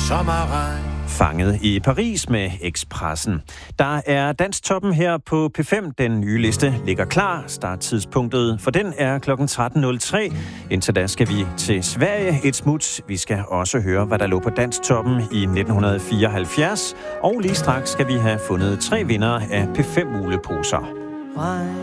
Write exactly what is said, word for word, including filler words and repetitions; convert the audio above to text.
sommerregn. Fanget i Paris med Expressen. Der er Dansktoppen her på P fem. Den nye liste ligger klar. Starttidspunktet for den er klokken tretten nul tre. Indtil da skal vi til Sverige et smut. Vi skal også høre, hvad der lå på Dansktoppen i nitten fireoghalvfjerds. Og lige straks skal vi have fundet tre vindere af P fem muleposer.